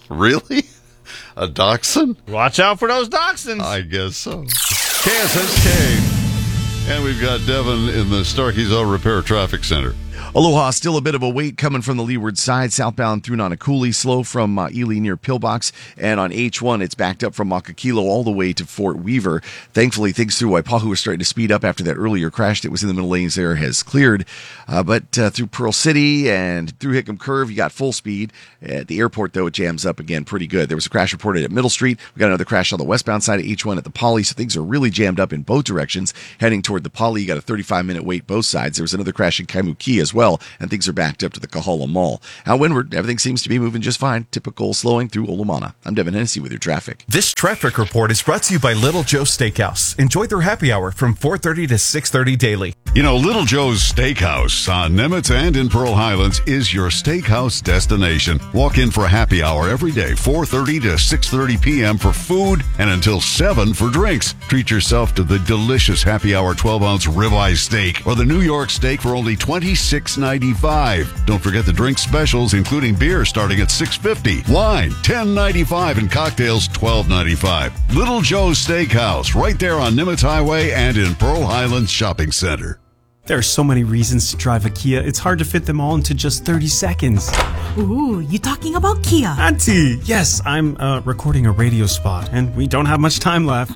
Really? A dachshund? Watch out for those dachshunds. I guess so. KSSK. And we've got Devin in the Starkey's Auto Repair Traffic Center. Aloha, still a bit of a wait coming from the leeward side, southbound through Nanakuli, slow from Ely near Pillbox, and on H1 it's backed up from Makakilo all the way to Fort Weaver. Thankfully, things through Waipahu are starting to speed up after that earlier crash that was in the middle lanes there has cleared. But through Pearl City and through Hickam Curve, you got full speed. At the airport, though, it jams up again pretty good. There was a crash reported at Middle Street. We got another crash on the westbound side of H1 at the Poly, so things are really jammed up in both directions. Heading toward the Poly, you got a 35-minute wait both sides. There was another crash in Kaimuki as well, and things are backed up to the Kahala Mall. Out windward, everything seems to be moving just fine. Typical slowing through Olumana. I'm Devin Hennessy with your traffic. This traffic report is brought to you by Little Joe's Steakhouse. Enjoy their happy hour from 4:30 to 6:30 daily. You know, Little Joe's Steakhouse on Nimitz and in Pearl Highlands is your steakhouse destination. Walk in for a happy hour every day, 4:30 to 6:30 p.m. for food and until 7 for drinks. Treat yourself to the delicious happy hour 12-ounce ribeye steak or the New York steak for only $26.95. Don't forget the drink specials, including beer starting at $6.50, wine $10.95, and cocktails $12.95. Little Joe's Steakhouse, right there on Nimitz Highway and in Pearl Highlands Shopping Center. There are so many reasons to drive a Kia, it's hard to fit them all into just 30 seconds. Ooh, you talking about Kia? Auntie! Yes, I'm recording a radio spot, and we don't have much time left.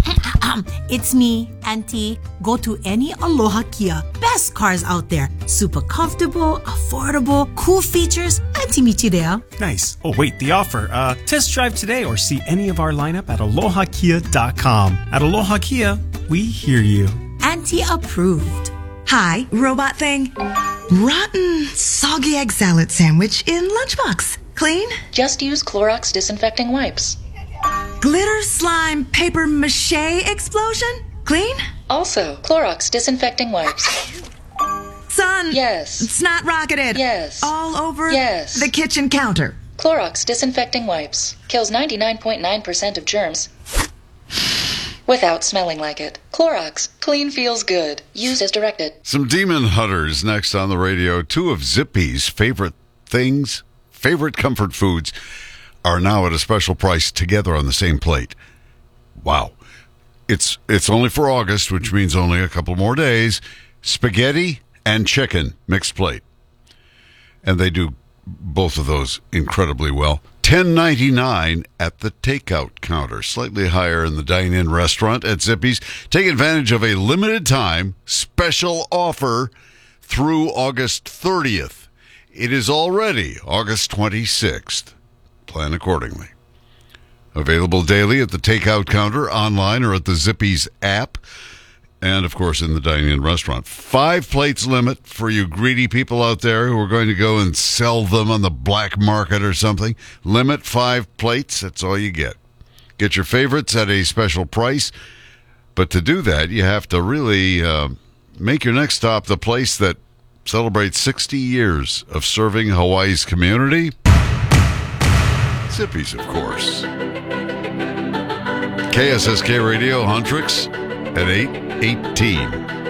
It's me, Auntie. Go to any Aloha Kia. Best cars out there. Super comfortable, affordable, cool features. Auntie meet you there. Nice. Oh, wait, the offer. Test drive today or see any of our lineup at alohakia.com. At Aloha Kia, we hear you. Auntie approved. Hi, robot thing. Rotten, soggy egg salad sandwich in lunchbox. Clean? Just use Clorox disinfecting wipes. Glitter slime paper mache explosion? Clean? Also, Clorox disinfecting wipes. Son. Yes. Snot rocketed. Yes. All over Yes. the kitchen counter. Clorox disinfecting wipes. Kills 99.9% of germs without smelling like it. Clorox. Clean feels good. Use as directed. Some Demon Hunters next on the radio. Two of Zippy's favorite things, favorite comfort foods, are now at a special price together on the same plate. Wow. It's only for August, which means only a couple more days. Spaghetti and chicken mixed plate. And they do both of those incredibly well. $10.99 at the takeout counter, slightly higher in the dine-in restaurant at Zippy's. Take advantage of a limited time special offer through August 30th. It is already August 26th. Plan accordingly. Available daily at the takeout counter, online, or at the Zippy's app. And, of course, in the dine-in restaurant. 5 plates limit for you greedy people out there who are going to go and sell them on the black market or something. Limit 5 plates. That's all you get. Get your favorites at a special price. But to do that, you have to really make your next stop the place that celebrates 60 years of serving Hawaii's community. Zippy's, of course. KSSK Radio, Huntrix at 8:18.